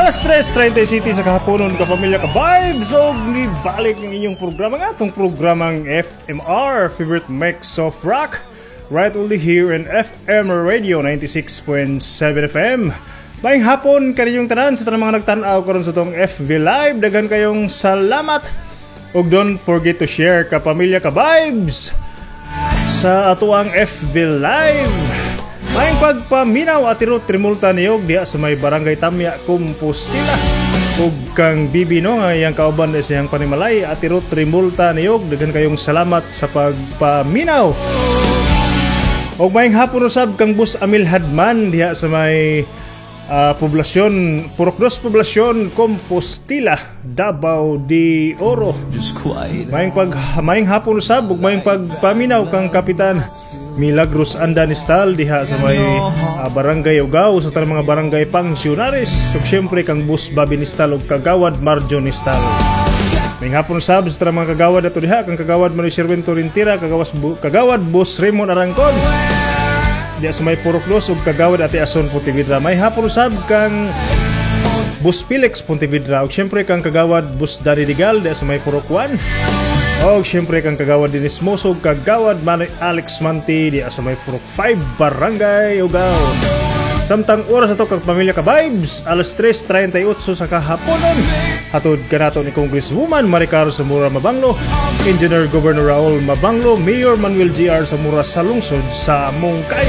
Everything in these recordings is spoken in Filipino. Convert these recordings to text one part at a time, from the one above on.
Alas 3:30 City sa kahaponon kapamilya ka vibes o nibalik ng inyong programa nga itong programang FMR Favorite Mix of Rock right only here in FM Radio 96.7 FM. Maayong hapon kaninyong tanan sa tanang mga nagtanaw karon sa itong FB Live. Daghan kayong salamat ug don't forget to share kapamilya ka vibes sa atuang FB Live. Maayong pagpaminaw at irot trimulta niyog diha sa may barangay Tamya, Compostela. Ug kang Bibino nga iyang kauban sa iyang panimalay at irot trimulta niyog. Daghan kayong salamat sa pagpaminaw. Ug maayong hapon usab kang Bus Amil Hadman diha sa may poblasyon, Purokdos Poblasyon, Compostela, Davao de Oro. Maayong hapon usab ug maayong pagpaminaw kang Kapitan Milagros Andanistal diha sa may barangay Ugaw sa tanang mga barangay Pangsionaris. Ug syempre kang Bus Babinistal ug Kagawad Marjonistal. Maayong hapon usab sa tanang mga kagawad ato diha kang Kagawad Manuel Sirvento Rintira, Kagawad Bus Raymond Arangkon diya sa may Purokdos ug Kagawad Ate Ason Pontevedra. May hapon usab kang Bus Felix Pontevedra ug syempre kang Kagawad Bus Dari Digal diya sa may Purokwan. Og syempre kang Kagawad Dinis Moso ug Kagawad Manay Alex Manti diya sa may Purok 5 Barangay Ugaw. Samtang oras ato kag pamilya ka vibes alas 3:38 sa kahaponon. Hatod kanato ni Congresswoman Maricar Zamora Mabanglo, Engineer Governor Raul Mabanglo, Mayor Manuel GR Zamora sa lungsod sa Mongkayo.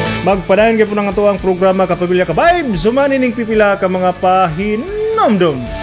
Magpadayon gyud po ng ato ang programa kapamilya ka vibes. Sumani ning pipila ka mga pahinomdom.